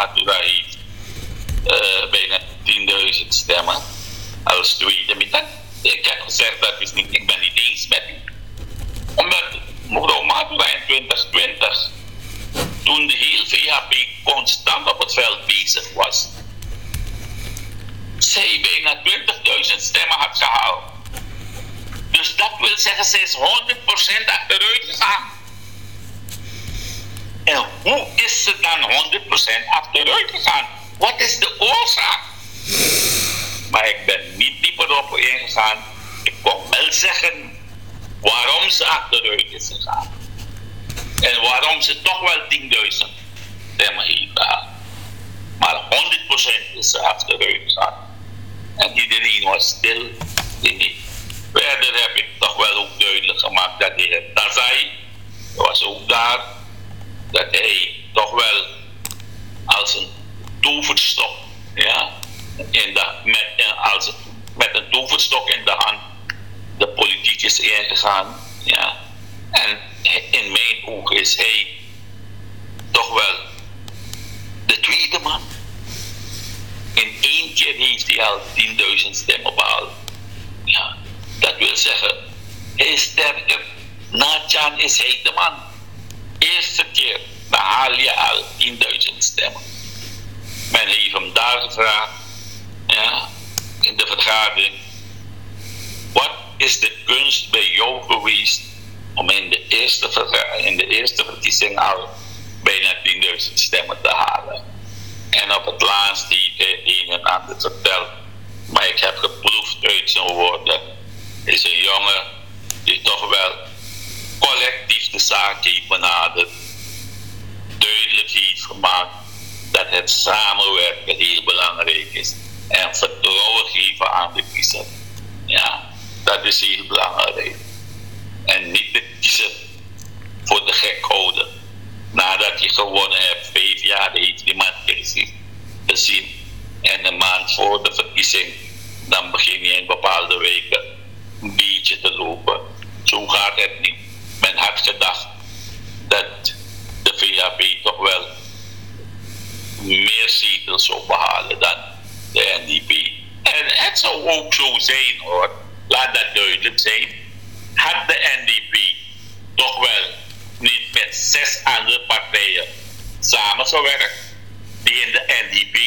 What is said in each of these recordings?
Matura heeft bijna 10.000 stemmen als tweede. Ik heb gezegd dat ik ben niet eens met u. Omdat mevrouw Matura in 2020, toen de hele VHP constant op het veld bezig was, zij bijna 20.000 stemmen had gehaald. Dus dat wil zeggen, zij is 100% achteruit gegaan. En hoe is ze dan 100% achteruit gegaan? Wat is de oorzaak? Maar ik ben niet dieper op ingegaan. Ik kon wel zeggen waarom ze achteruit is gegaan. En waarom ze toch wel 10.000 stemmen heeft gehaald. Maar 100% is ze achteruit gegaan. En iedereen was stil. Verder heb ik toch wel ook duidelijk gemaakt dat de heer Tazai was ook daar. Dat hij toch wel als een toverstok, ja, met een toverstok in de hand de politiek is ingegaan. Ja. En in mijn ogen is hij toch wel de tweede man. In 1 keer heeft hij al 10.000 stemmen behaald. Ja. Dat wil zeggen, hij is sterker. Na Chan is hij de man. Eerste keer, dan haal je al 10.000 stemmen. Men heeft hem daar gevraagd, ja, in de vergadering. Wat is de kunst bij jou geweest om in de eerste verkiezing al bijna 10.000 stemmen te halen? En op het laatst heeft hij een en ander verteld. Maar ik heb geproefd uit zijn woorden. Hij is een jongen die toch wel collectief de zaak heeft benaderd. Duidelijk heeft gemaakt dat het samenwerken heel belangrijk is. En vertrouwen geven aan de kiezer. Ja, dat is heel belangrijk. En niet de kiezer voor de gek houden. Nadat je gewonnen hebt, 5 jaar heeft niemand gezien. En een maand voor de verkiezing, dan begin je in bepaalde weken een beetje te lopen. Zo gaat het niet. Men had gedacht dat de VHP toch wel meer zetels zou behalen dan de NDP. En het zou ook zo zijn hoor, laat dat duidelijk zijn. Had de NDP toch wel niet met 6 andere partijen samengewerkt die in de NDP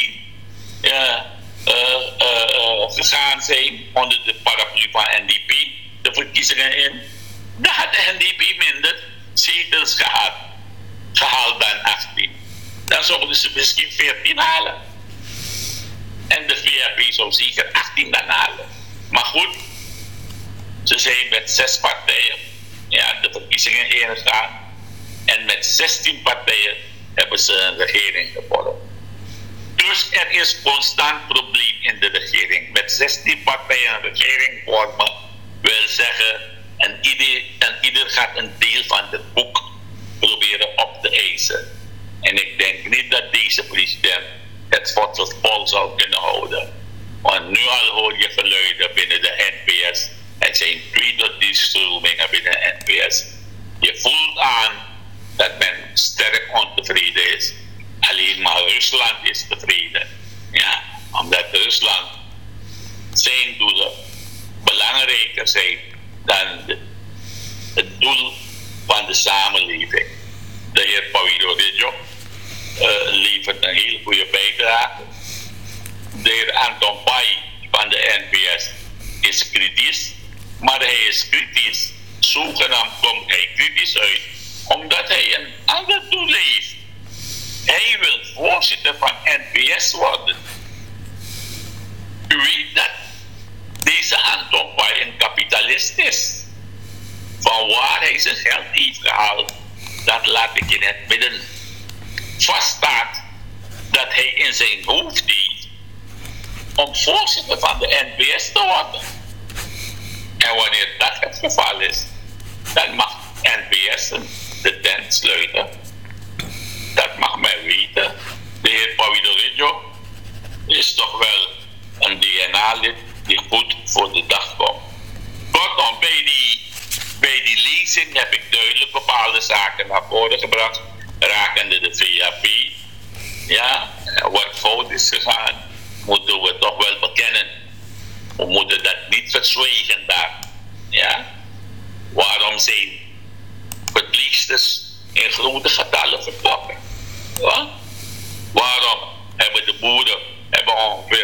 gegaan zijn onder de paraplu van NDP, de verkiezingen in, dan had de NDP minder zetels gehaald dan 18. Dan zouden ze misschien 14 halen. En de VHP zou zeker 18 dan halen. Maar goed, ze zijn met 6 partijen de verkiezingen ingegaan. En met 16 partijen hebben ze een regering gevormd. Dus er is constant probleem in de regering. Met 16 partijen een regering vormen wil zeggen, en ieder gaat een deel van het boek proberen op te eisen. En ik denk niet dat deze president het vol zou kunnen houden. Want nu al hoor je geluiden binnen de NPS. Het zijn 2 tot 3 stromingen binnen de NPS. Je voelt aan dat men sterk ontevreden is. Alleen maar Rusland is tevreden. Ja, omdat Rusland zijn doelen belangrijker zijn dan het doel van de samenleving. De heer Paulo Reggio levert een heel goede bijdrage. De heer Anton Pai van de NPS is kritisch, maar hij is kritisch. Zogenaamd komt hij kritisch uit, omdat hij een ander doel heeft. Hij wil voorzitter van NPS worden. U weet dat deze Anton Pai een kapitalist is. Van waar hij zijn geld heeft gehaald, dat laat ik in het midden. Vaststaat dat hij in zijn hoofd heeft om voorzitter van de NPS te worden. En wanneer dat het geval is, dan mag NPS de tent sluiten. Dat mag men weten. De heer Paulo Reggio is toch wel een DNA-lid die goed voor de dag komt. Kortom, bij die lezing heb ik duidelijk bepaalde zaken naar voren gebracht rakende de VHP. Ja, wat fout is gegaan, moeten we toch wel bekennen. We moeten dat niet verzwijgen daar. Ja? Waarom zijn verpleegsters in grote getallen vertrokken? Ja? Waarom hebben de boeren, ongeveer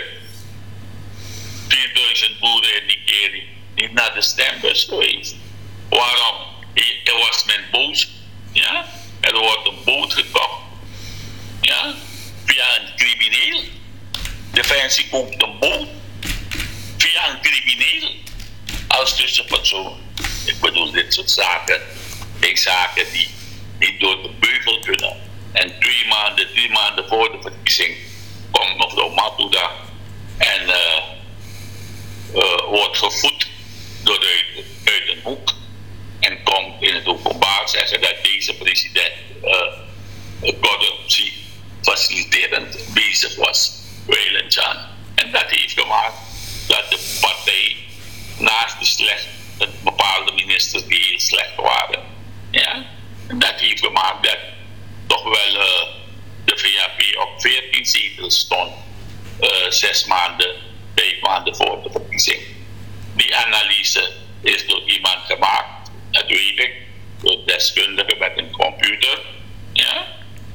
4000 boeren in Nigeria niet naar de stembus geweest? Waarom? Er was men boos. Ja? Er wordt een boot gekocht. Ja? Via een crimineel. Defensie koopt een boot. Via een crimineel. Als tussenpersoon. Ik bedoel, dit soort zaken. Die zaken die niet door de beugel kunnen. En 3 maanden voor de verkiezing komt mevrouw Matuda en wordt gevoed door uit een hoek en komt in het openbaar zeggen dat deze president corruptie faciliterend bezig was, Wijlentjan. En dat heeft gemaakt dat de partij naast de bepaalde ministers die heel slecht waren, ja, dat heeft gemaakt dat toch wel de VAP op 14 zetels stond, 5 maanden voor de verkiezing. Die analyse is door iemand gemaakt, dat weet ik, door deskundigen met een computer. Ja?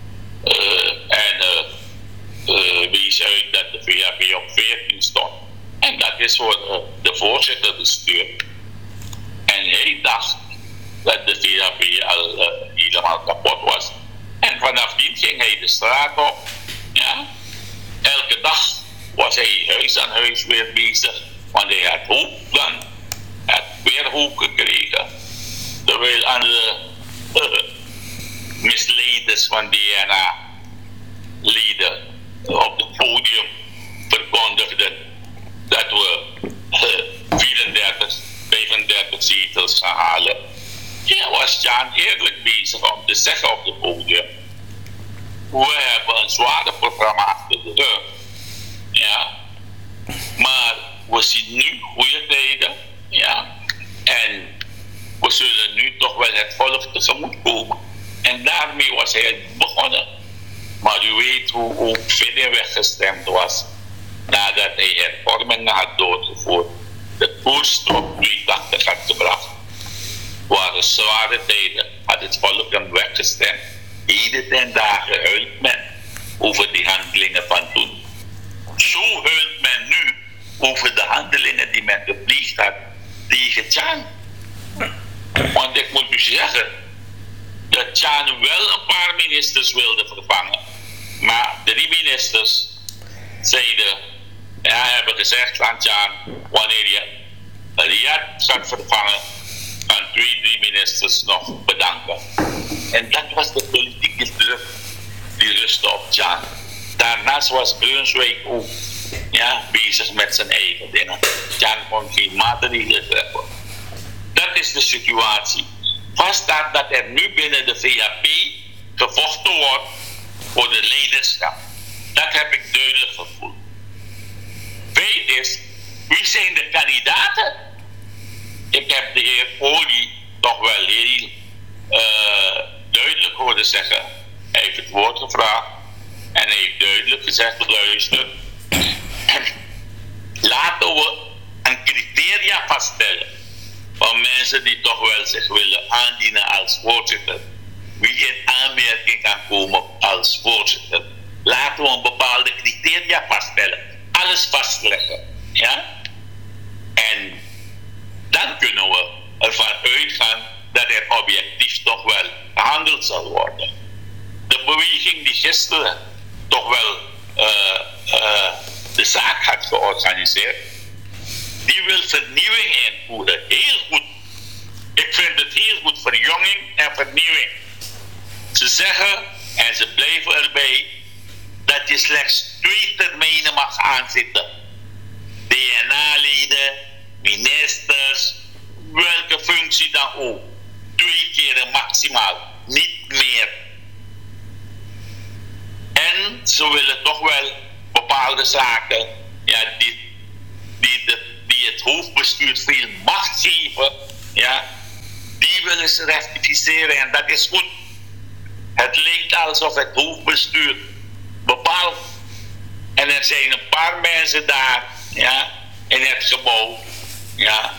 Wees uit dat de VAP op 14 stond. En dat is voor de voorzitter gestuurd. En hij dacht dat de VAP al helemaal kapot was. En vanaf die ging hij de straat op. Ja? Elke dag was hij huis aan huis weer bezig. Want hij had hoop dan. Hij had weer hoop gekregen. Terwijl aan de misleiders van DNA-leden op het podium verkondigden dat we 35 zetels gaan halen. Ja, was Jan eerlijk bezig om te zeggen op het podium: we hebben een zware programma achter de rug. Ja. Maar we zien nu goede tijden. Ja. En we zullen nu toch wel het volk tegemoet komen. En daarmee was hij begonnen. Maar u weet hoe ook verder weggestemd was nadat hij hervormingen had doorgevoerd. De koers op 82 had gebracht. Waren zware tijden, had het volk hem weggestemd. Heden ten dagen huilt men over die handelingen van toen. Zo huilt men nu over de handelingen die men gepleegd had tegen Tjan. Want ik moet u zeggen dat Tjan wel een paar ministers wilde vervangen. Maar 3 ministers hebben gezegd aan Tjan: wanneer je Riyad gaat vervangen, gaan 2-3 ministers nog bedanken. En dat was de politieke druk die rustte op Tjan. Daarnaast was Brunswijk ook bezig met zijn eigen dingen. Tjan kon geen maatregelen treffen. Dat is de situatie. Vaststaat dat er nu binnen de VAP gevochten wordt voor de leiderschap. Dat heb ik duidelijk gevoeld. Feit is, wie zijn de kandidaten? Ik heb de heer Olie toch wel heel duidelijk horen zeggen. Hij heeft het woord gevraagd en hij heeft duidelijk gezegd: luister, laten we een criteria vaststellen van mensen die toch wel zich willen aandienen als voorzitter. Wie in aanmerking kan komen als voorzitter. Laten we een bepaalde criteria vaststellen. Alles vastleggen. Ja? En dan kunnen we ervan uitgaan dat er objectief toch wel gehandeld zal worden. De beweging die gisteren toch wel de zaak had georganiseerd, die wil vernieuwing invoeren. Heel goed. Ik vind het heel goed, verjonging en vernieuwing. Ze zeggen, en ze blijven erbij, dat je slechts 2 termijnen mag aanzitten. DNA-leden, ministers, welke functie dan ook. 2 keren maximaal, niet meer. En ze willen toch wel bepaalde zaken die het hoofdbestuur veel macht geven, die willen ze rectificeren en dat is goed. Het lijkt alsof het hoofdbestuur bepaalt En er zijn een paar mensen daar, ja, in het gebouw, ja,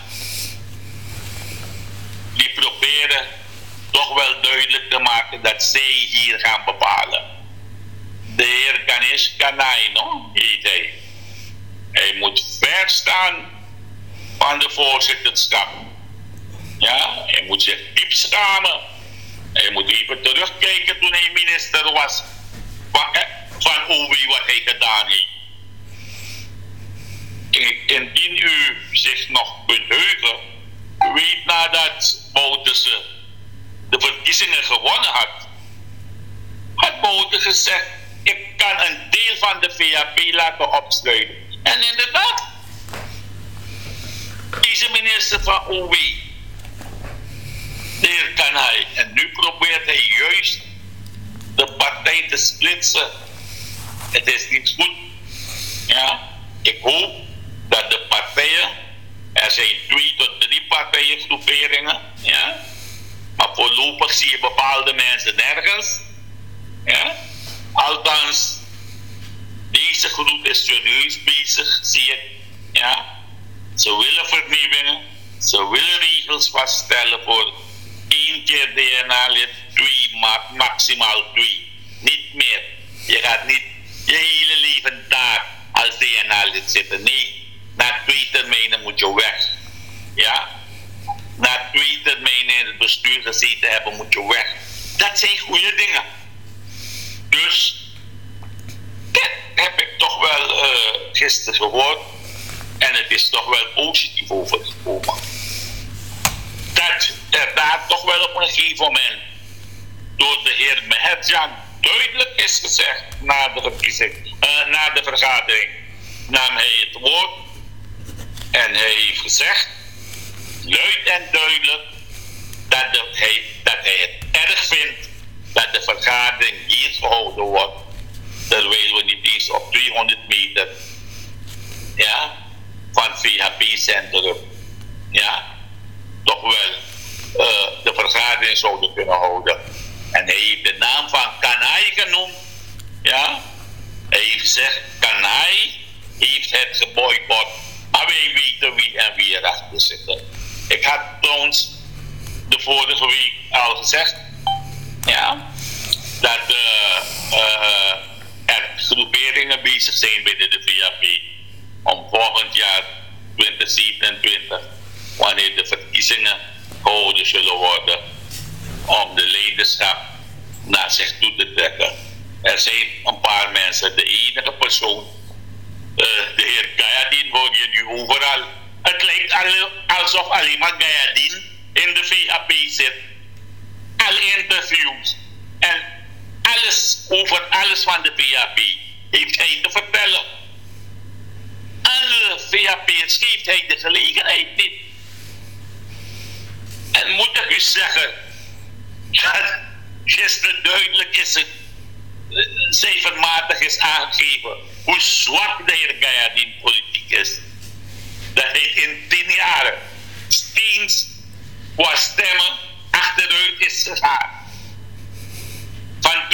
die proberen toch wel duidelijk te maken dat zij hier gaan bepalen. De heer Ganesh Kanai, no, heet hij. Hij moet ver staan van de voorzitterschap. Ja, hij moet zich diep schamen. Hij moet even terugkijken toen hij minister was van OWI wat hij gedaan heeft. Indien u zich nog kunt heugen, weet nadat Bouterse de verkiezingen gewonnen had Bouter gezegd, ik kan een deel van de VAP laten opsluiten. En inderdaad, deze minister van OWI, de heer Kanai, en nu probeert hij juist de partij te splitsen. Het is niet goed. Ja, ik hoop dat de partijen, er zijn 2 tot 3 partijengroeperingen, ja, maar voorlopig zie je bepaalde mensen nergens. Ja. Althans, deze groep is serieus bezig, zie je. Ja. Ze willen vernieuwingen, ze willen regels vaststellen voor 1 keer DNA-lid, 2, maximaal 2. Niet meer. Je gaat niet je hele leven daar als DNA-lid zitten. Nee, na 2 termijnen moet je weg. Ja? Na 2 termijnen in het bestuur gezeten hebben, moet je weg. Dat zijn goede dingen. Dus, dat heb ik toch wel gisteren gehoord. En het is toch wel positief overgekomen. Dat er daar toch wel op een gegeven moment door de heer Meherjan duidelijk is gezegd na de vergadering, nam hij het woord en hij heeft gezegd, luid en duidelijk, dat hij het erg vindt dat de vergadering hier gehouden wordt, terwijl we niet eens op 200 meter, ja, van VHP-centrum, ja, toch wel de vergadering zouden kunnen houden. En hij heeft de naam van Kanai genoemd, ja. Hij heeft gezegd, Kanai heeft het geboycott, maar wij weten wie en wie erachter zit. Ik had trouwens de vorige week al gezegd, ja, dat er groeperingen bezig zijn binnen de VAP om volgend jaar 2027, wanneer de verkiezingen gehouden zullen worden, om de leiderschap naar zich toe te trekken. Er zijn een paar mensen, de enige persoon, de heer Gayadin, hoor je nu overal. Het lijkt alsof alleen maar Gayadin in de VHP zit. Alle interviews en alles over alles van de VHP heeft hij te vertellen. Alle VHP'ers geeft hij de gelegenheid niet. En moet ik u zeggen, dat gisteren duidelijk is het, cijfermatig is aangegeven hoe zwak de heer Gayadin politiek is. Dat hij in 10 jaar steeds qua stemmen achteruit is gegaan. Van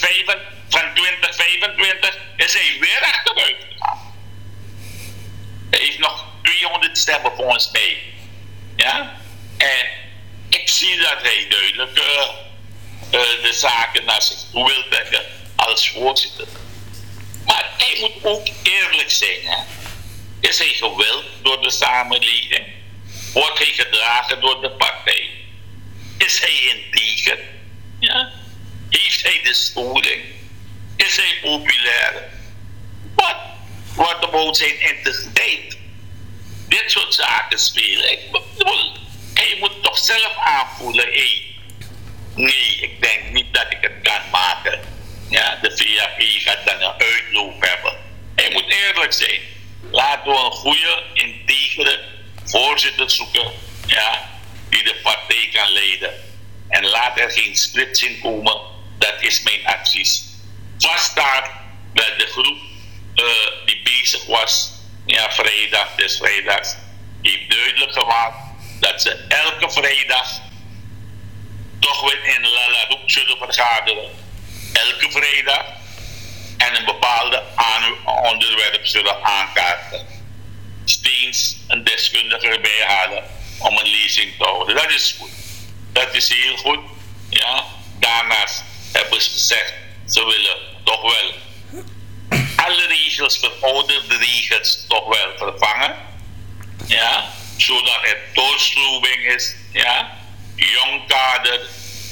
2025 is hij weer achteruit gegaan. Hij heeft nog 200 stemmen volgens mij. Ja? En ik zie dat hij duidelijk de zaken naar zich toe wil trekken als voorzitter. Maar hij moet ook eerlijk zijn. Hè? Is hij gewild door de samenleving? Wordt hij gedragen door de partij? Is hij integer? Ja? Heeft hij de scholing? Is hij populair? Wat about zijn integriteit? Dit soort zaken spelen. Hij moet toch zelf aanvoelen. Nee, ik denk niet dat ik het kan maken. Ja, de VAP gaat dan een uitloop hebben. Hij moet eerlijk zijn. Laten we een goede, integere voorzitter zoeken, ja, die de partij kan leiden. En laat er geen splitsing komen. Dat is mijn advies. Vaststaat dat de groep die bezig was, ja, vrijdag, dus vrijdags, heeft duidelijk gemaakt dat ze elke vrijdag toch weer in Lalaroep zullen vergaderen. Elke vrijdag. en een bepaalde onderwerp zullen aankaarten. Steeds een deskundige erbij halen om een lezing te houden. Dat is goed. Dat is heel goed. Ja. Daarnaast hebben ze gezegd, ze willen toch wel alle regels, verouderde regels, toch wel vervangen. Ja. Zodat er doorstroming is. Ja. Jong kader,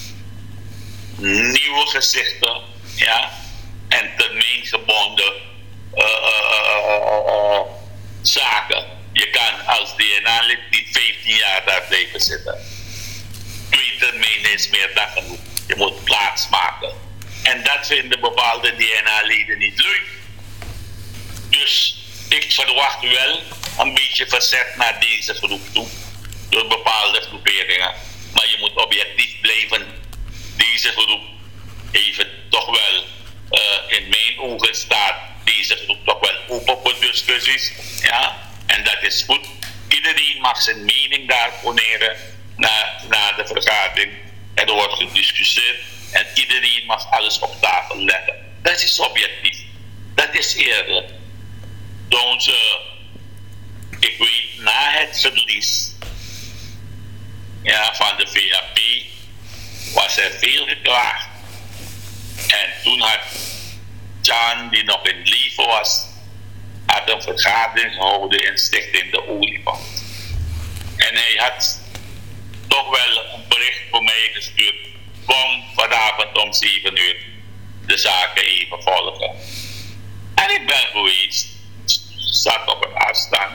nieuwe gezichten. Ja. En termijngebonden zaken. Je kan als DNA-lid niet 15 jaar daar blijven zitten. 2 termijnen is meer dan genoeg. Je moet plaats maken. En dat vinden bepaalde DNA-leden niet leuk. Dus ik verwacht wel een beetje verzet naar deze groep toe. Door bepaalde groeperingen. Maar je moet objectief blijven. Deze groep even toch wel, in mijn ogen staat deze groep toch wel open voor discussies. Ja? En dat is goed. Iedereen mag zijn mening daar poneren na de vergadering. Er wordt gediscussieerd en iedereen mag alles op tafel leggen. Dat is objectief. Dat is eerlijk. Dus ik weet, na het verlies van de VAP was er veel geklaagd. En toen had Jan, die nog in leven was, had een vergadering gehouden in Stichting de Olifant. En hij had toch wel een bericht voor mij gestuurd. Kom vanavond om 7 uur de zaken even volgen. En ik ben geweest, zat op een afstand.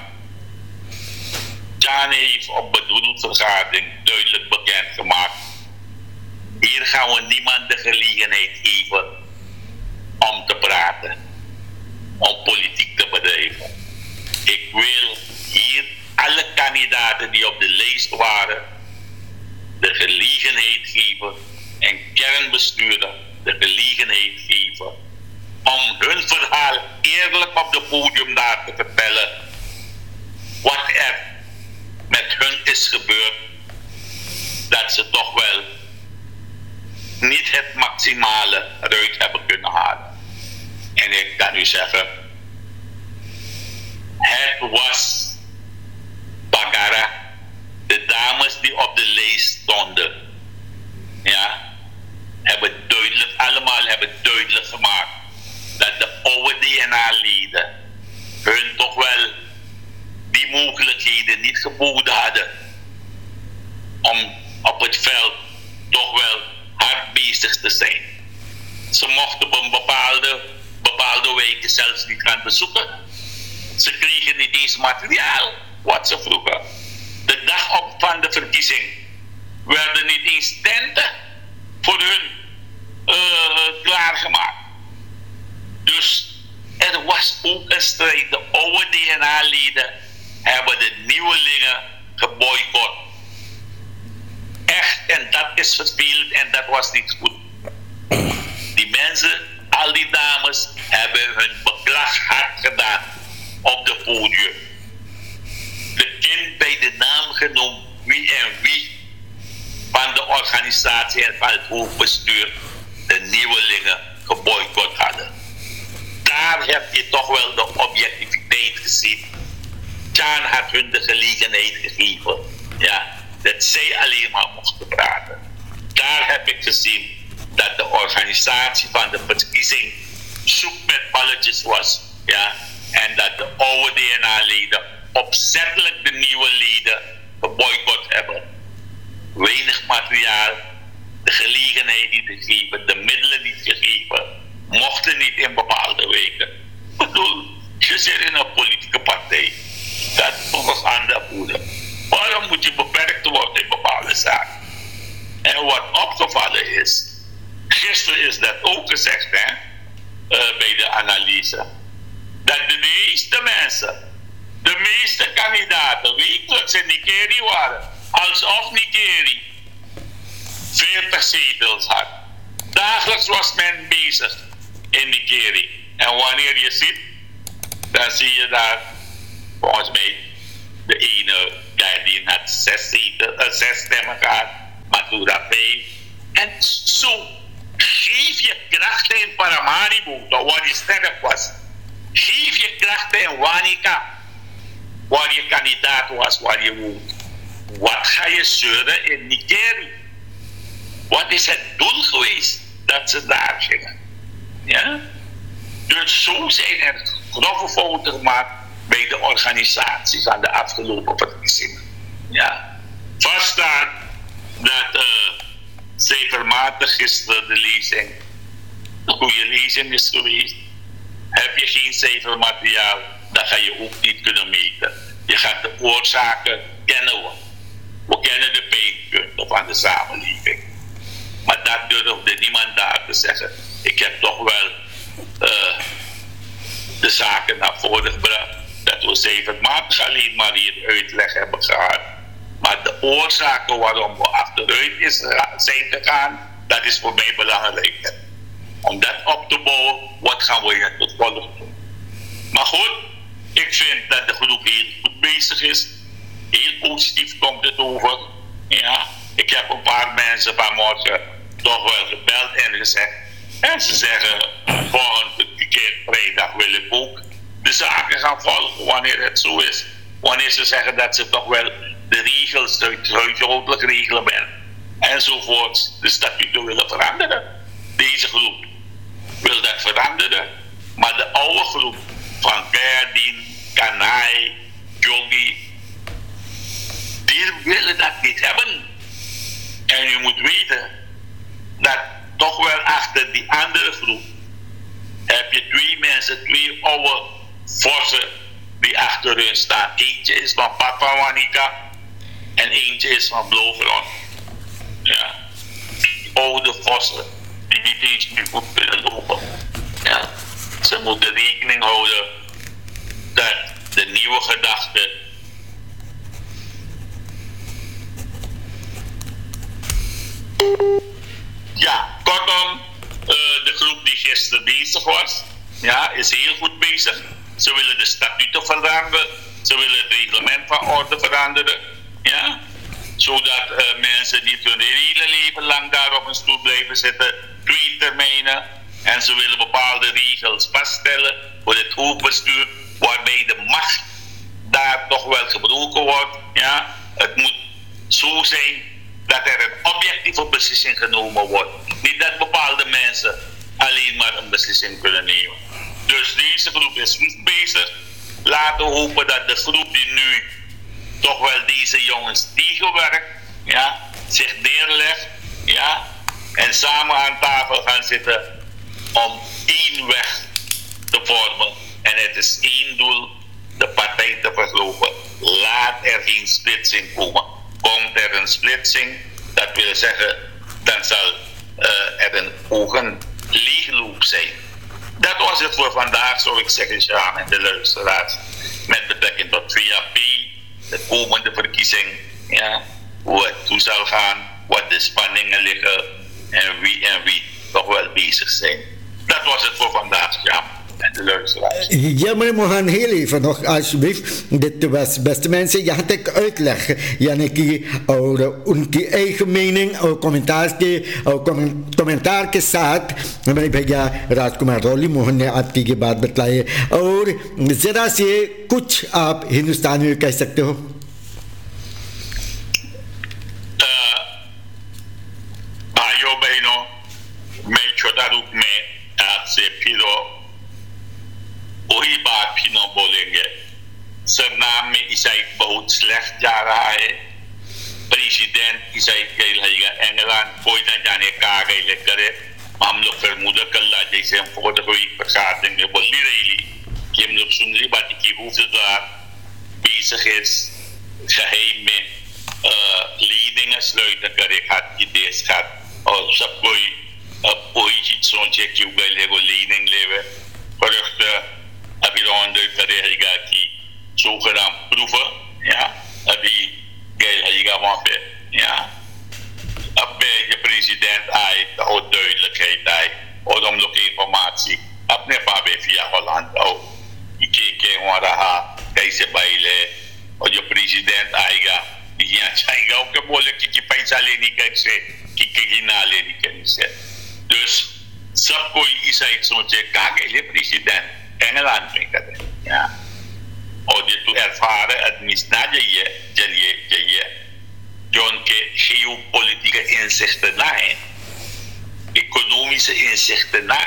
Jan heeft op bedoelde vergadering duidelijk bekendgemaakt. Hier gaan we niemand de gelegenheid geven om te praten, om politiek te bedrijven. Ik wil hier alle kandidaten die op de lijst waren de gelegenheid geven en kernbestuurder de gelegenheid geven om hun verhaal eerlijk op het podium daar te vertellen wat er met hun is gebeurd, dat ze toch wel niet het maximale eruit hebben kunnen halen. En ik kan u zeggen, het was Bagara, de dames die op de lijst stonden, allemaal hebben duidelijk gemaakt dat de oude DNA-leden hun toch wel die mogelijkheden niet geboden hadden om op het veld toch wel hard bezig te zijn. Ze mochten op een bepaalde wijken zelfs niet gaan bezoeken. Ze kregen niet eens materiaal wat ze vroegen. De dag op van de verkiezing werden niet eens tenten voor hun klaargemaakt. Dus er was ook een strijd. De oude DNA-leden hebben de nieuwelingen geboycott. Echt, en dat is vervelend en dat was niet goed. Die mensen, al die dames, hebben hun beklag hard gedaan op de podium. De kind bij de naam genoemd wie en wie van de organisatie en van het hoofdbestuur de nieuwelingen geboycott hadden. Daar heb je toch wel de objectiviteit gezien. Jan had hun de gelegenheid gegeven, dat zij alleen maar mochten praten. Daar heb ik gezien dat de organisatie van de verkiezing soep met balletjes was, en dat de oude DNA-leden opzettelijk de nieuwe leden geboycott hebben. Weinig materiaal, de gelegenheid niet gegeven, de middelen niet gegeven, mochten niet in bepaalde weken. Ik bedoel, je zit in een politieke partij, dat volgens andere voeden. Waarom moet je beperkt worden in bepaalde zaken? En wat opgevallen is, gisteren is dat ook gezegd bij de analyse, dat de meeste mensen, de meeste kandidaten wekelijks in Nikeri waren, alsof Nikeri 40 zetels had. Dagelijks was men bezig in Nikeri. En wanneer je ziet, dan zie je daar volgens mij de ene die had 6 stemmen gehad, Matura 5. En zo geef je krachten in Paramaribo, dat waar je sterk was. Geef je krachten in Wanica, waar je kandidaat was, waar je woont. Wat ga je zeuren in Nikeri? Wat is het doel geweest dat ze daar gingen? Ja? Dus zo zijn er grove fouten gemaakt bij de organisaties aan de afgelopen verkiezingen. Ja. Vaststaan dat cijfermatig gisteren de lezing een goede lezing is geweest. Heb je geen cijfermateriaal, dan ga je ook niet kunnen meten. Je gaat de oorzaken kennen. We kennen de pijnpunten van de samenleving. Maar dat durfde niemand daar te zeggen. Ik heb toch wel de zaken naar voren gebracht. Dat we cijfermatig alleen maar hier uitleg hebben gehad. Maar de oorzaken waarom we achteruit zijn gegaan, dat is voor mij belangrijk. Om dat op te bouwen, wat gaan we in het vervolg doen? Maar goed, ik vind dat de groep heel goed bezig is. Heel positief komt het over. Ja, ik heb een paar mensen vanmorgen toch wel gebeld en gezegd. En ze zeggen, volgende keer vrijdag wil ik ook de zaken gaan volgen wanneer het zo is. Wanneer ze zeggen dat ze toch wel de regels, de huishoudelijk reglement enzovoorts, de statuten willen veranderen. Deze groep wil dat veranderen. Maar de oude groep van Gerdien, Kanai, Jogi, die willen dat niet hebben. En u moet weten dat toch wel achter die andere groep heb je twee mensen, twee oude vossen die achter hun staan. Eentje is van Papa Wanica en eentje is van Blauwgrond. Ja. Die oude vossen die niet eens meer goed kunnen lopen. Ja. Ze moeten rekening houden dat de nieuwe gedachte ja, kortom, de groep die gisteren bezig was, ja, is heel goed bezig. Ze willen de statuten veranderen, ze willen het reglement van orde veranderen, ja, zodat mensen niet hun hele leven lang daar op een stoel blijven zitten, 2 termijnen, en ze willen bepaalde regels vaststellen voor het hoofdbestuur, waarbij de macht daar toch wel gebroken wordt, ja. Het moet zo zijn dat er een objectieve beslissing genomen wordt. Niet dat bepaalde mensen alleen maar een beslissing kunnen nemen. Dus deze groep is goed bezig. Laten we hopen dat de groep die nu toch wel deze jongens tegenwerkt, ja, zich neerlegt, ja, en samen aan tafel gaan zitten om één weg te vormen. En het is één doel, de partij te verlopen. Laat er geen splitsing komen. Komt er een splitsing, dat wil zeggen, dan zal er een ogen leegloop zijn. Dat was het voor vandaag, zou ik zeggen, Sjaan en de luisteraars. Met betrekking tot VAP, de komende verkiezing, ja, hoe het toe zal gaan, wat de spanningen liggen en wie toch wel bezig zijn. Dat was het voor vandaag, Sjaan. Ja, maar we gaan heel even nog, alsjeblieft. Dit was, beste mensen, je had ik uitleggen. Janiki, उनकी eigen mening और कमेंटार के साथ हमारे भैया राजकुमार रौली मोहन ने आपकी ये बात बताई और जरा से कुछ आप हिंदुस्तानी में कह सकते हो. भाइयों बहनों, मैं छोटा रूप में आपसे फिर वही बात भी न बोलेंगे. सरनाम में ईसाई बहुत स्लेक्ट जा रहा है. प्रेसिडेंट ईसाई गई रहेगा इंग्लैंड, कोई न जाने कहा गई करे. हम लोग फिर मुझे कल्ला जैसे हम फोटो कोई प्रसाद देंगे बोली रही कि हम लोग सुन ली बात की hoofdzaak bezig is geheim met leningen sluiten करे खाती देश खात और सब कोई चीज सोचे कि उगले को lening लेवे पर अभी रौंदर करेगा कि zogenaamd proeven, ja, अभी गए रहेगा वहाँ पे, ja. अब je president आए तो duidelijkheid आए और हम लोग informatie अपने पावे via Holland और के वहाँ रहा कैसे बाइले और जो president आएगा यहाँ चाहेगा उनके बोले कि पैसा लेनी कैसे कि ना लेनी कैसे. Dus सब कोई इस साइड सोचे कागे लिए प्रेसिडेंट इंग्लैंड में करे या और ये तो ervaren administratie je John ke geopolitieke inzichten na economische inzichten na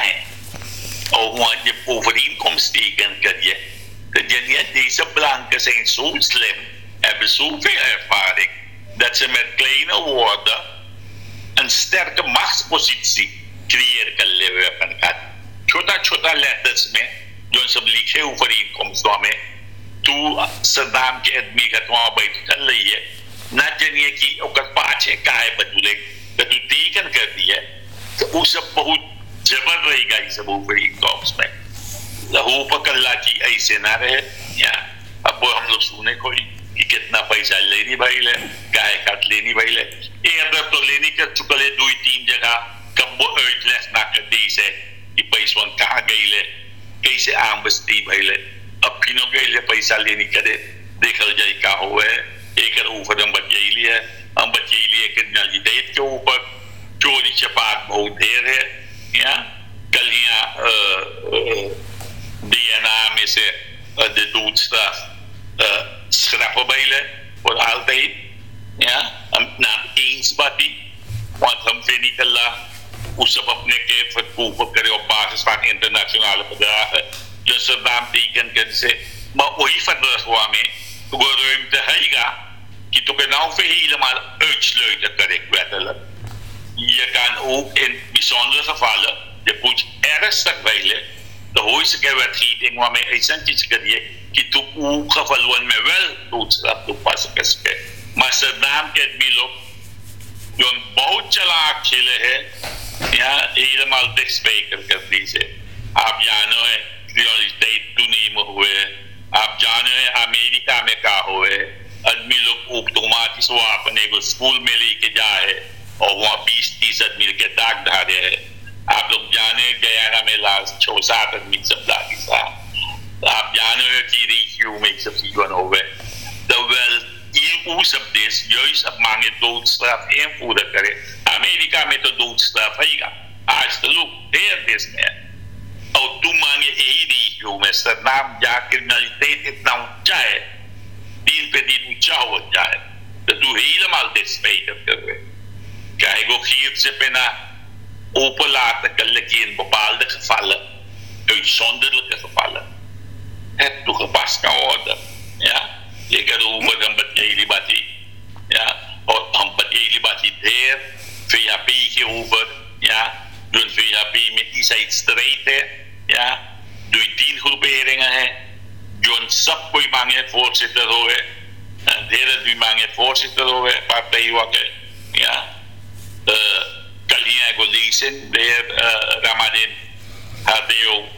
of wat je overeenkomst tegen kan je niet deze blanken zijn zo slim hebben zoveel ervaring dat ze met kleine woorden een sterke machtspositie creëren kan leveren kan छोटा letters में जो सब लिखे overeenkomst में तू सदाम के आदमी का वहाँ बैठ चल रही है ना जानिए कि ओकर पाछे का है बदले तो तू तीकन कर दिया तो वो सब बहुत जबर रहेगा ये सब overeenkomst में लहू पकड़ला की ऐसे ना रहे या अब हम लोग सुने कोई कि कितना पैसा लेनी भाई ले गाय काट लेनी भाई ले ये अगर तो लेनी कर चुका ले 2-3 जगह कब वो uitleg ना कर दी से कि पैसा कहाँ गई ले कैसे आम बस्ती भाई ले अब फिनो के लिए पैसा लेने करे देखल जाए क्या हुआ है एक ऊपर हम बच्चे लिए क्रिमिनलिटी के ऊपर चोरी चपाट बहुत ढेर है या कल यहाँ DNA में से de doodstraf schrappen bijlen voor altijd ja naam eens batie want हम फिर निकला उस सब अपने के verkopen करे op basis van internationale verdragen जो Saddam teken kan se maar ooit verdrag waarmee door ruimte heiga die toch nou voor helemaal uitsluiten correct wettelijk je kan ook in bijzondere gevallen je moet ernstig bijlen de hoogste wetgeving waarmee essentieel krijg कि तू खफलवन में वेल दूसरा तू पास कसके maar Saddam के आदमी लोग जो बहुत चालाक खेले हैं या helemaal dichtspijker करती से आप जानो है क्रिमिनलिटी toenemen हुए आप जानो है अमेरिका में क्या हुए आदमी लोग ऑटोमेटिक वापन एक स्कूल में लेके जाए और वहाँ 20-30 आदमी के दाग धारे हैं आप लोग जाने गया में लास्ट 6-7 आदमी सब दागी साहब आप जानो है कि regio में सब चीज़ों होवे terwijl EU सब देश juist op mange doodstraf invoeren करे अमेरिका में तो doodstraf हैगा आज तो लोग ढेर देश में और तुम मांगे यही regio में Saddam जा criminaliteit इतना ऊंचा है दिन पे दिन ऊंचा हो जाए तो तू helemaal dichtspijker करे kijk ook hier ze bijna openlaten kan in bepaalde gevallen uitzonderlijke gevallen het toegepast kan worden. Ja, je kan over een beetje bati. Ja, of een beetje bati daar, VHP over. Ja, doen VHP met die zijn strijden. Ja, doe 10 groeperingen hè. Doen sappooi mange voorzitter hoor. En derde doe mange voorzitter hoor. Partij wakker. Ja, Kalia Golisen, de Ramadan Hadeo.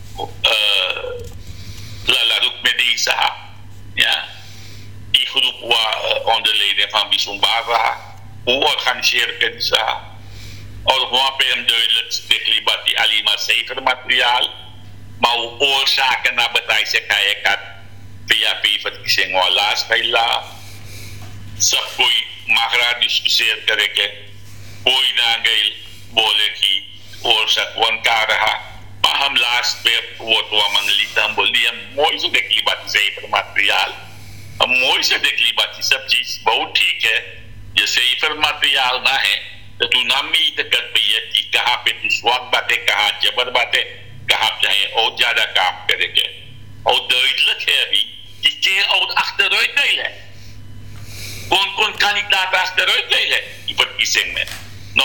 Lalaruk met deze ja, die groep onder leden van bijzonder hoe organiseren we deze of wat ben je duidelijk spreeklijk wat die alleen maar cijfermateriaal maar hoe oorzaken naar bedrijven kan je kan via verkiezing of laatst bij la सब कोई माहरा डिस्कशन करेंगे कोई ना गई बोले कि और सकवन का रहा हम लास्ट पे वो तो मंगलिता हम बोलिए मोई से देख ली बात से materiaal हम मोई से देख ली बात सब चीज बहुत ठीक है जैसे इफर materiaal ना है तो तू नामी तक पे ये कि कहाँ पे तू स्वाद बातें कहाँ जबर बातें कहाँ चाहे और ज्यादा काम करेंगे और duidelijk है अभी कि के और achteruit नहीं है कौन kandidaat achteruit नहीं है इफर किसिंग में no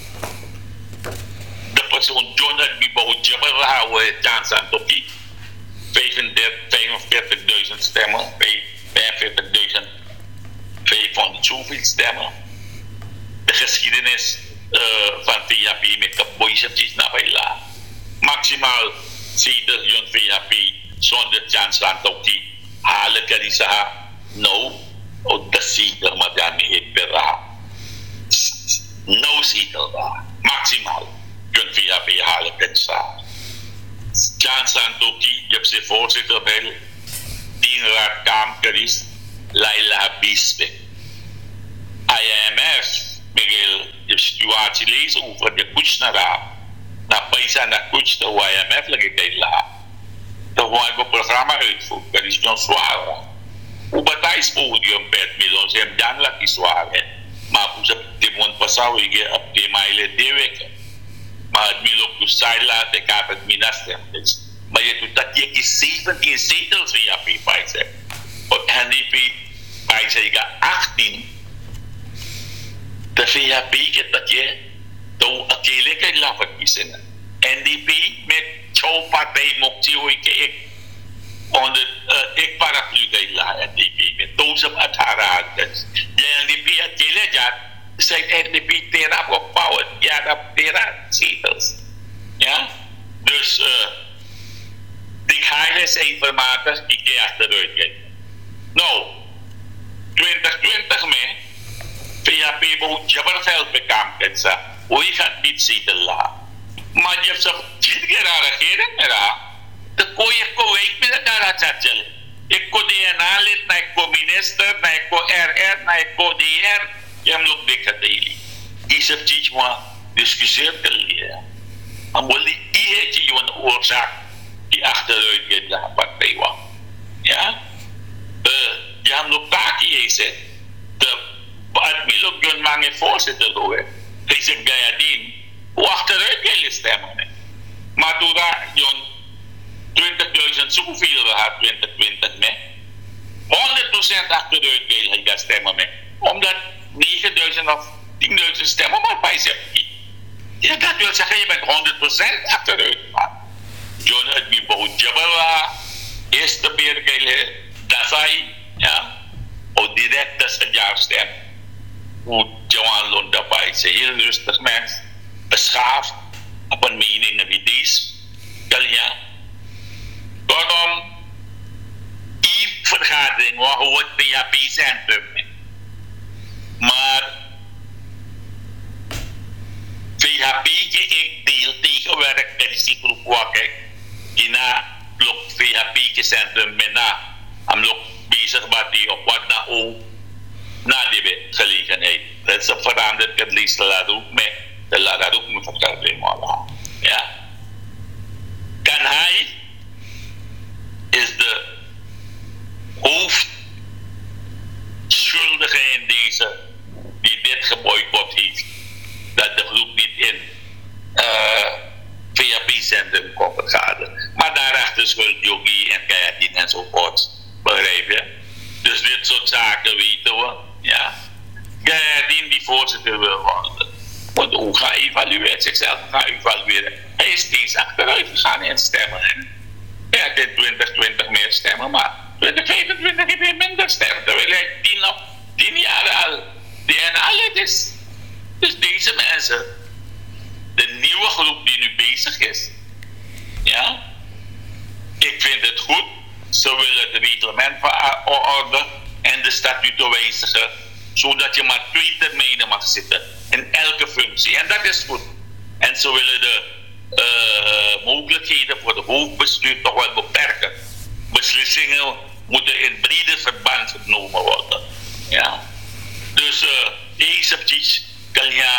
persoon John die बहुत जबर रहा हुआ है Johnson तो की 45.000 stemmen 45.000 500 zoveel stemmen de geschiedenis van VHP met kaboeisjes naar Vela maximaal zetels John VHP zonder Johnson तो की halen kan die sa no और 10 zetels maar daarmee ik per rहा no zetels रहा maximaal John VHP halen kan sa Johnson तो की जब से voorzitter ben 10 raad काम करीस Laila Bispe IMF Miguel de situatie lezen over de Kushnara na paisa na kuch de YMF lagi kay lahat. De huwag ko programa uitvoer, dat is John Suara. O batais po yung 5 milyon, siya dan laki Suara. Mapusap timon pasaw, ige up di maile dewek. Maadmilog ko saila, te kapag minastem. Maya tu tak ye ki 17 zetels via paisa. O NDP paisa iga 18. De VHP ke tak ye, to akile kay lapat kisena. NDP met chow partij mokti hoy ke ek on de ek paraplu kay la NDP met tosap athara agdas. Je NDP akile jat, say NDP tera ko power, ja dat tera zetels. Ja? Dus die heilige informatie die ke achteruit gaan. Nou, 2020 में PHP बहुत जबरदस्त पे काम कर सा वही खातिर सीधे ला मां जब सब जीत के रखे ना मेरा तो कोई एक को एक में डाला चल एक को दिया नालित ना एक को मिनिस्टर ना एक को RR ना एक को DR ये हम लोग देखते ही ये सब चीज वहाँ डिस्कशन कर लिया हम बोली ये चीज वहाँ ओरसा की achteruit gaat naar partij wa ja ja हम लोग ताकि ऐसे तो आदमी लोग जो मांगे voorzitter हुए ऐसे गया दिन वो achteruit गए stemmen में मातुरा जो 20.000 zoveel gehad 2020 में 100% achteruit gए है stemmen में omdat 9.000 of 10.000 stemmen maar bij zich ja dat wil zeggen je bent 100% achteruit John het भी बहुत जबरदस्त eerste keer गए dasai ja और direct 10.000 stem hoe Johan Lund daarbij ze heel rustig mens beschaafd op een mening en wie deze kan ja kortom die vergadering waar hoort PHP centrum maar PHP के एक deal tegenwerk met die groep wakker ina blok PHP के centrum में ना हम लोग bezig die op wat na o na die gelegenheid dat ze veranderd het liefst laat ook me vertellen maar ja kan hij is de hoofdschuldige in deze die dit geboycott heeft dat de groep niet in VHP-centrum kon vergaderen. Maar daarachter schuld Yogi en Kayadin enzovoort. Begrijp je? Dus dit soort zaken weten we. Ja. Kayadin die voorzitter wil worden. Want hoe ga je evalueren? Zichzelf gaan evalueren. Hij is steeds achteruit gegaan in stemmen. Hij had in 2020 meer stemmen, maar 2025 heb je minder stemmen. Terwijl hij 10 jaar al DNA-lid is. Dus deze mensen, de nieuwe groep die nu bezig is, ja, ik vind het goed. Ze willen het reglement verordenen en de statuten wijzigen, zodat je maar 2 termijnen mag zitten in elke functie. En dat is goed. En ze willen de mogelijkheden voor de hoofdbestuur toch wel beperken. Beslissingen moeten in brede verband genomen worden. Ja. Dus deze precies kan je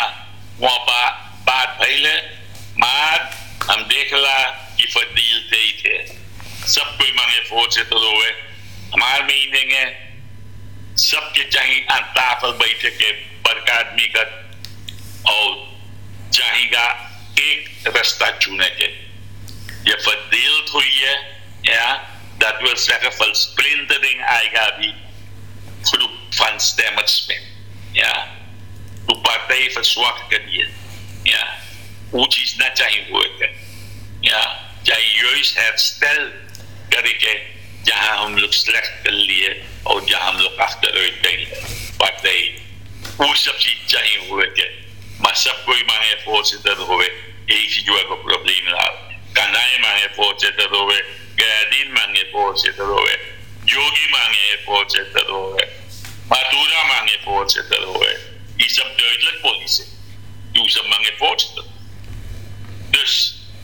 baat beilen, maar हम देखला कि verdeeldheid है सब कोई मांगे voorzitter होए हमारी मीटिंग है सबके चाहिए aan tafel बैठक के बरकादमीगत और चाहिएगा एक रास्ता चुने के ये verdeeld हुई है ja dat wil zeggen versplintering आएगा भी groep van stemmers में ja तो partij verzwakt kan je ja वो चीज ना चाहिए हुए या चाहे juist herstel करके जहाँ हम लोग slecht कर लिए और जहाँ हम लोग achteruit गए partij वो सब चीज चाहिए हुए maar सब कोई मांगे voorzitter हुए एक ही जो है को प्रॉब्लम ला कनाई मांगे voorzitter हुए गैदीन मांगे voorzitter हुए योगी मांगे voorzitter हुए मातुरा मांगे voorzitter हुए ये सब duidelijk politie die सब मांगे voorzitter Dus,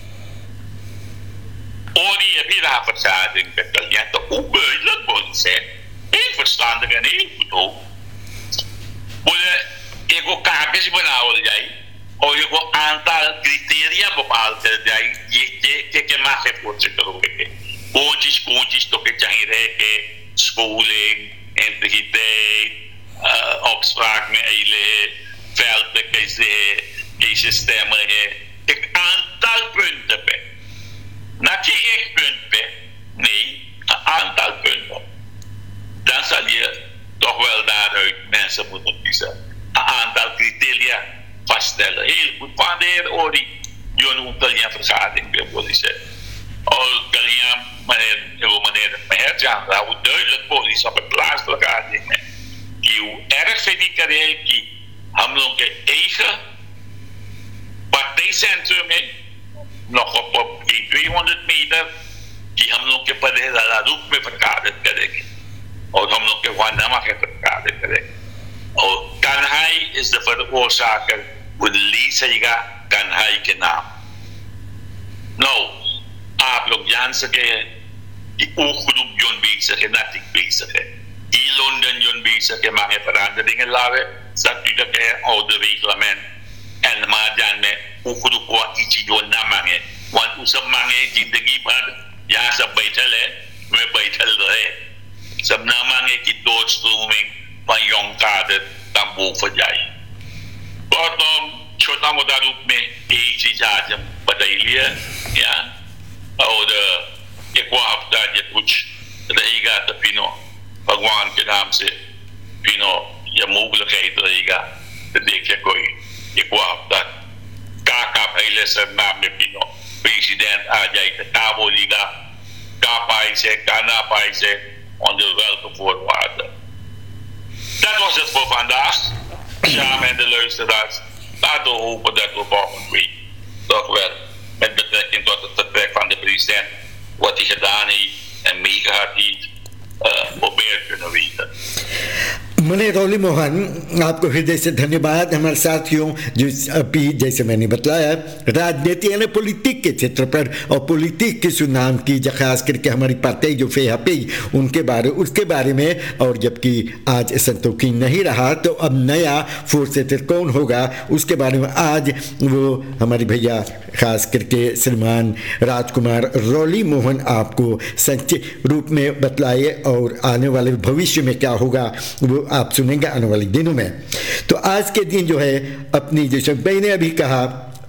Ori heb je daar vergadering met cliënten ook duidelijk moeten zijn. Heel verstandig en heel goed ook. Ik ook kaartjes benauwen jij. Of je ook aantal criteria bepaald je mag het voor zich erover. Kontjes toch het jangreke, scholing, integriteit, opspraak met hele velden, deze stemmen. Ik aantal punten bij. Not je één punt bij. Nee, een aantal punten. Dan zal je toch wel daaruit mensen moeten kiezen. Een aantal criteria vaststellen. Heel goed. Van de heer Ori, je noemt al je vergadering bij politie. Al kan je meneer Meherjan, dat wordt duidelijk politie op een plaatselijke vergadering. Die erg vind ik dat hij hamlong eigen partijcentrum nog op 200 meter. Die hamlong ke padhe la roep में vergaderd करेंगे और हम लोग के वानामा के vergaderd करेंगे और Kanhai is de veroorzaker voor de leesega Kanhai के नाम. Nou, आप लोग जान सके कि ooggroep John bezig है, natik bezig है. In Londen John bezig है, mange veranderingen laten. Natuurlijk है oude reglement en maar dan में ooggroep wat iets John na mange. Want usap mange जिंदगी भर यहाँ सब बैठल है, मैं बैठल रहे. सब ना मांगे कि doorstroming van jong kader dan boven जाए. Kortom, छोटा मोटा रूप में एक चीज आज हम बताइए, या और एक हफ्ता ये कुछ रहेगा तो पिनो भगवान के नाम से पिनो ये mogelijkheid रहेगा तो देखिए कोई एक हफ्ता का पहले सर नाम में पिनो president आ जाए तो का बोलेगा का पाई से का ना पाई से onder welke voorwaarden. Dat was het voor vandaag. Samen en de luisteraars. Laten we hopen dat we volgende week toch wel met betrekking tot het vertrek van de president wat hij gedaan heeft en meegehad heeft op meer kunnen weten. मने रौली मोहन आपको हृदय से धन्यवाद. हमारे साथियों जो अभी जैसे मैंने बताया राजनीति यानी पॉलिटिक के क्षेत्र पर और पॉलिटिक के सुनाम की खास करके हमारी पार्टी जो फेहापी उसके बारे में और जबकि आज संतोषी नहीं रहा तो अब नया फोर्सेटर कौन होगा उसके बारे में आज वो हमारे भैया खास करके श्रीमान राजकुमार रौली मोहन आपको संक्षिप्त रूप में बतलाए और आने वाले भविष्य में क्या होगा वो आप सुनेंगे आने वाले दिनों में. तो आज के दिन जो है अपनी जैसे भाई ने अभी कहा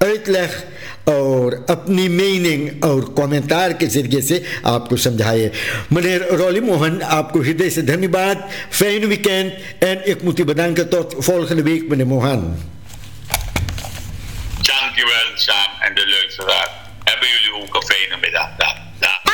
uitleg और अपनी मीनिंग और कमेंटार के जरिए से आपको समझाए. meneer Rolly Mohan, आपको हृदय से धन्यवाद. Fijne weekend en ik moet u bedanken tot volgende week, meneer Mohan. Dankjewel, Sam en de luisteraar. Hebben jullie ook een fijne middag.